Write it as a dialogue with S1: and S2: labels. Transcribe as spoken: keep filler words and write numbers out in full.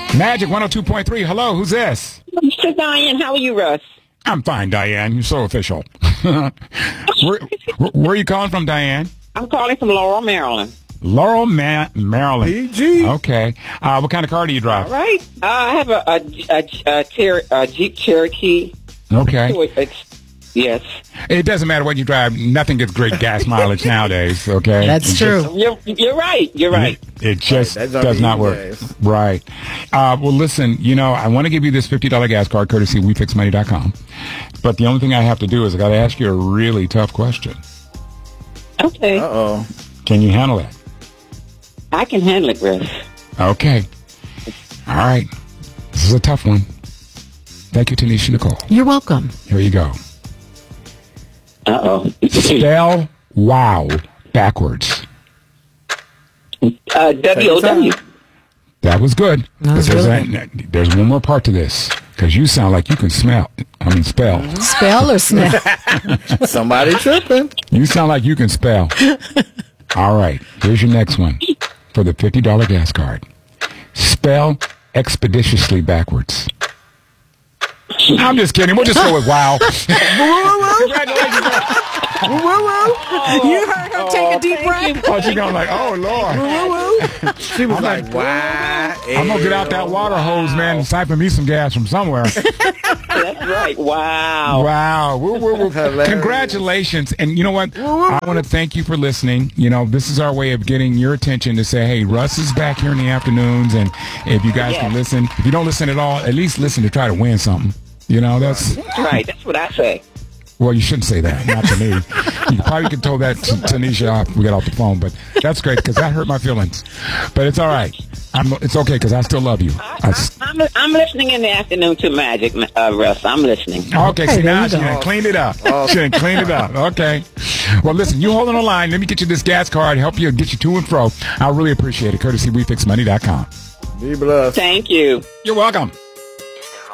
S1: Magic one oh two point three. Hello, who's this?
S2: Mister Diane, how are you, Russ?
S1: I'm fine, Diane. You're so official. where, where, where are you calling from, Diane?
S2: I'm calling from Laurel, Maryland.
S1: Laurel, Ma- Maryland.
S3: P G.
S1: Okay. Uh, what kind of car do you drive?
S2: All right. Uh, I have a, a, a, a, Ter- a Jeep Cherokee.
S1: Okay.
S2: It's, yes.
S1: It doesn't matter what you drive. Nothing gets great gas mileage nowadays, okay?
S4: That's
S1: It
S4: true.
S1: just-
S2: You're, you're right. You're right.
S1: It, it just
S3: Right, that's
S1: does
S3: on
S1: not
S3: the
S1: work.
S3: days.
S1: Right. Uh, well, listen, you know, I want to give you this fifty dollars gas card courtesy of we fix money dot com. But the only thing I have to do is I got to ask you a really tough question.
S2: Okay.
S3: Uh-oh.
S1: Can you handle that?
S2: I can handle it, Russ.
S1: Okay. All right. This is a tough one. Thank you, Tanisha Nicole.
S4: You're welcome.
S1: Here you go.
S2: Uh-oh.
S1: Spell wow backwards.
S2: uh, W O W.
S1: That was good.
S4: That was
S1: But there's,
S4: really
S1: a- there's one more part to this because you sound like you can smell. I mean, spell.
S4: Spell or smell?
S3: Somebody tripping.
S1: You sound like you can spell. All right. Here's your next one for the fifty dollars gas card. Spell expeditiously backwards. I'm just kidding. We'll just go with wow. Congratulations.
S4: You heard her take a deep breath?
S1: Oh, she's going like, oh, Lord.
S3: She was like, "Why?"
S1: I'm going to get out that water hose, man, and siphon me some gas from somewhere.
S2: That's right. Wow.
S1: Wow. Woo, woo, woo.
S3: Hilarious.
S1: Congratulations. And you know what? I want to thank you for listening. You know, this is our way of getting your attention to say, hey, Russ is back here in the afternoons. And if you guys
S2: Yes.
S1: can listen, if you don't listen at all, at least listen to try to win something. You know, that's,
S2: That's right. That's what I say.
S1: well, you shouldn't say that. Not to me. You probably could tell that to Tanisha after we got off the phone. But that's great because that hurt my feelings. But it's all right. I'm, it's okay because I still love you. I
S2: I,
S1: s-
S2: I'm, I'm listening in the afternoon to Magic, uh, Russ. I'm listening.
S1: Okay,
S4: Hey,
S1: see,
S4: there
S1: now
S4: you
S1: she
S4: go.
S1: done cleaned it up. She done cleaned it up. Okay. Well, listen, you hold on the line. Let me get you this gas card, help you get you to and fro. I really appreciate it. Courtesy we fix money dot com.
S3: Be blessed.
S2: Thank you.
S1: You're welcome.